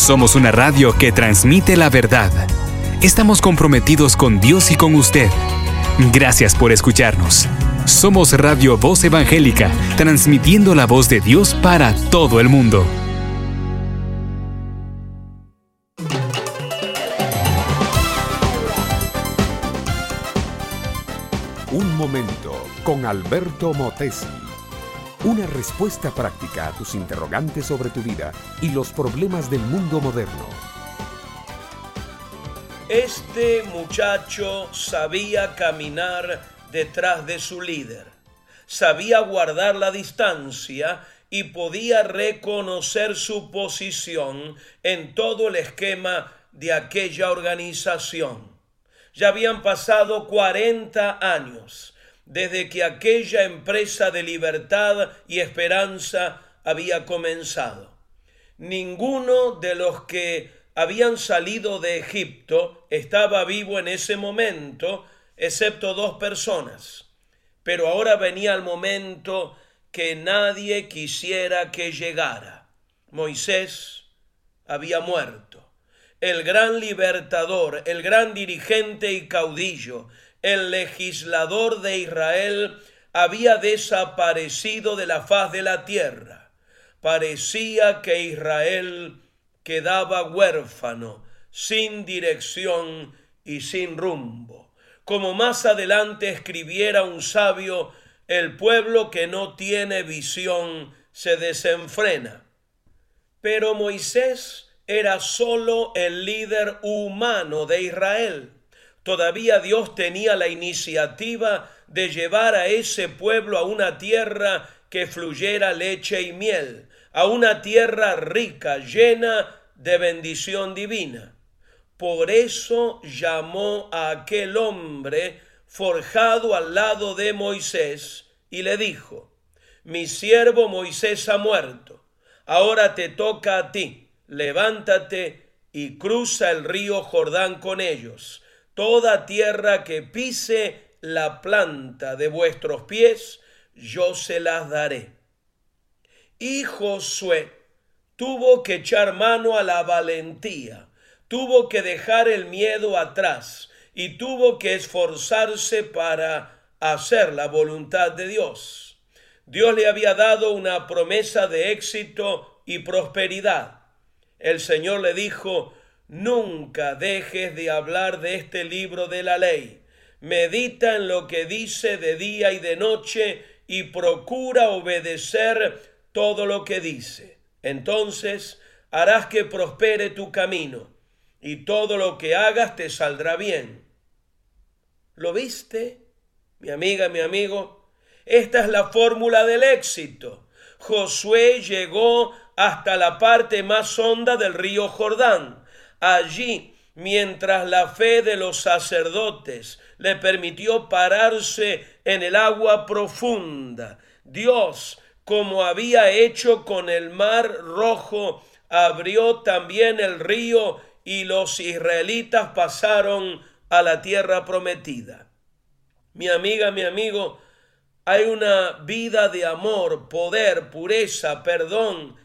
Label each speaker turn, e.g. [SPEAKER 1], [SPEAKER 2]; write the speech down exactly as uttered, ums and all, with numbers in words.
[SPEAKER 1] Somos una radio que transmite la verdad. Estamos comprometidos con Dios y con usted. Gracias por escucharnos. Somos Radio Voz Evangélica, transmitiendo la voz de Dios para todo el mundo.
[SPEAKER 2] Un momento con Alberto Motesi. Una respuesta práctica a tus interrogantes sobre tu vida y los problemas del mundo moderno.
[SPEAKER 3] Este muchacho sabía caminar detrás de su líder, sabía guardar la distancia y podía reconocer su posición en todo el esquema de aquella organización. Ya habían pasado cuarenta años desde que aquella empresa de libertad y esperanza había comenzado. Ninguno de los que habían salido de Egipto estaba vivo en ese momento, excepto dos personas. Pero ahora venía el momento que nadie quisiera que llegara. Moisés había muerto. El gran libertador, el gran dirigente y caudillo, el legislador de Israel, había desaparecido de la faz de la tierra. Parecía que Israel quedaba huérfano, sin dirección y sin rumbo. Como más adelante escribiera un sabio, el pueblo que no tiene visión se desenfrena. Pero Moisés era solo el líder humano de Israel. Todavía Dios tenía la iniciativa de llevar a ese pueblo a una tierra que fluyera leche y miel, a una tierra rica, llena de bendición divina. Por eso llamó a aquel hombre forjado al lado de Moisés y le dijo: mi siervo Moisés ha muerto, ahora te toca a ti, levántate y cruza el río Jordán con ellos. Toda tierra que pise la planta de vuestros pies, yo se las daré. Y Josué tuvo que echar mano a la valentía, tuvo que dejar el miedo atrás y tuvo que esforzarse para hacer la voluntad de Dios. Dios le había dado una promesa de éxito y prosperidad. El Señor le dijo: nunca dejes de hablar de este libro de la ley. Medita en lo que dice de día y de noche y procura obedecer todo lo que dice. Entonces harás que prospere tu camino y todo lo que hagas te saldrá bien. ¿Lo viste, mi amiga, mi amigo? Esta es la fórmula del éxito. Josué llegó hasta la parte más honda del río Jordán. Allí, mientras la fe de los sacerdotes le permitió pararse en el agua profunda, Dios, como había hecho con el mar Rojo, abrió también el río y los israelitas pasaron a la tierra prometida. Mi amiga, mi amigo, hay una vida de amor, poder, pureza, perdón,